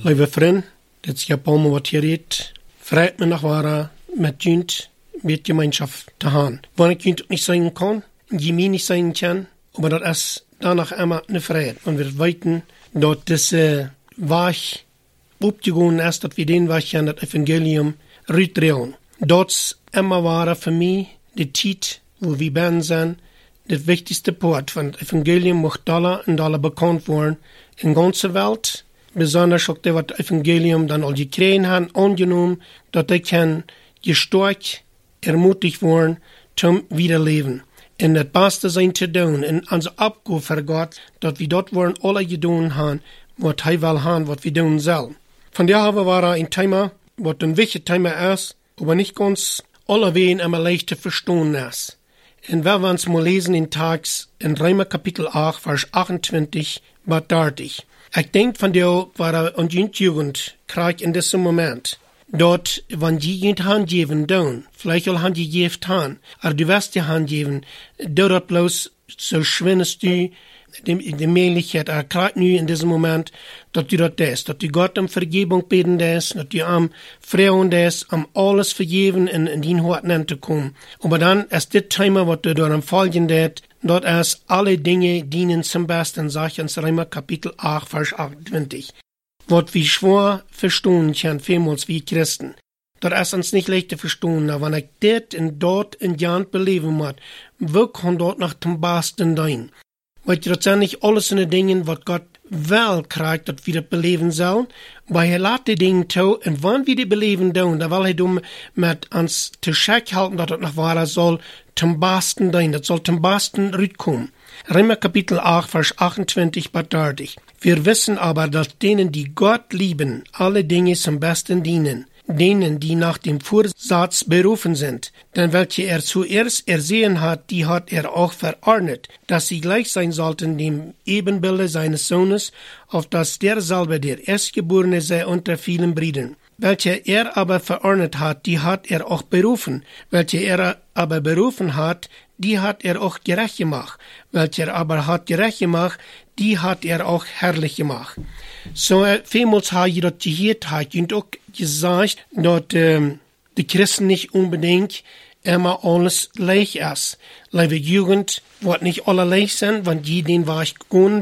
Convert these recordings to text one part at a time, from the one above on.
Lieve vriend, dit is ja paar wat hier redt. Vreit me nog waar met junt met gemeenschap te gaan. Wanneer ik junt niet zijn kan, je mij niet zijn kan, maar dat is danach immer eine Freiheit. Und wir weten, dat diese Weg opgegangen ist, dass wir den Weg an das Evangelium rütteln. Dat immer war für mich die Zeit, wo wir ben sind, das wichtigste Part von das Evangelium muss Dollar und Dollar bekannt werden in der ganzen Welt. Besonders auch das Evangelium dann all die Krähen haben angenommen, dass die kann gestärkt, ermutigt werden zum Wiederleben. En het beste zijn te doen, en onze opgave voor God, dat we dat worden alle gedaan hebben, wat hij wil hebben, wat we doen zullen. Vandaag war een thema, wat een wichtig thema is, aber niet ganz alle wegen immer leicht te verstaan is. En we gaan mal lesen in Tags, in Römer Kapitel 8, Vers 28, bis 30. Ik denk van jou, waar een jugend krijgt in diesem Moment, dat wanneer je geen hand geven doen, vielleicht al hand gegeven han, aber du wirst die hand geben, dat bloß so schwindest du die Möglichkeit, krijgt nu in diesem Moment, dat du dat du Gott um Vergebung beten des, dat du am Frauen des, am alles vergeben in die Horten zu kommen. Aber dann ist das Thema, was du dort am Folgenden, dort ist alle Dinge dienen zum Besten, sagt uns Römer Kapitel 8, Vers 28. Wat wir schwer verstehen können, vielmals wie Christen. Das ist uns nicht leicht zu verstehen, aber wenn ich das und dort in die Hand beleben muss, wir können dort nach dem Besten dienen. Weil das sind nicht alles in den Dingen, was Gott will kriegt, dass wir das beleben sollen, weil er lässt die Dinge zu, und wenn wir die beleben tun, dann will er mit uns zu Scheck halten, dass das nach wahr soll, zum Besten dienen, das soll zum Besten rüberkommen. Römer Kapitel 8, Vers 28 bis 30. Wir wissen aber, dass denen, die Gott lieben, alle Dinge zum Besten dienen. Denen, die nach dem Vorsatz berufen sind. Denn welche er zuerst ersehen hat, die hat er auch verordnet, dass sie gleich sein sollten dem Ebenbilde seines Sohnes, auf dass derselbe der Erstgeborene sei unter vielen Brüdern. Welche er aber verordnet hat, die hat er auch berufen. Welche er aber berufen hat, die hat er auch gerecht gemacht. Welche er aber hat gerecht gemacht, die hat er auch herrlich gemacht. So, vielmals habe ich das gehört, und auch gesagt, dass die Christen nicht unbedingt immer alles leicht ist. Liebe Jugend, wird nicht alle leicht sein, wenn die den Weg gehen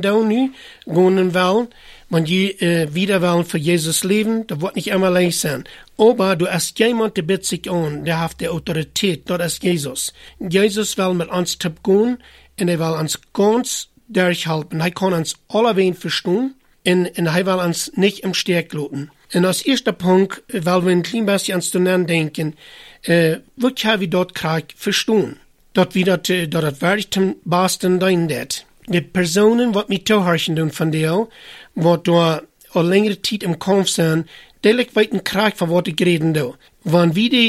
wollen, wenn die wieder wollen für Jesus leben, das wird nicht immer leicht sein. Aber du hast jemand, der bittet sich an, der hat die Autorität, das ist Jesus. Jesus will mit uns gehen, und er will uns ganz durchhalten. Er kann uns alle wen verstehen, und er will uns nicht im Stich lassen. Und als erster Punkt, weil wir ein klein bisschen ans Tunen denken, wie können wir dort verstehen? Dass wir das wirklich zum Besten dienen. Die Personen, die mich zuhören von dir, die da eine längere Zeit im Kampf sind, die weiten Krieg von was ich reden. Wenn wir die